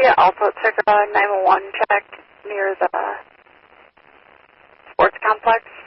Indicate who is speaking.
Speaker 1: also took a 911 check near the sports complex.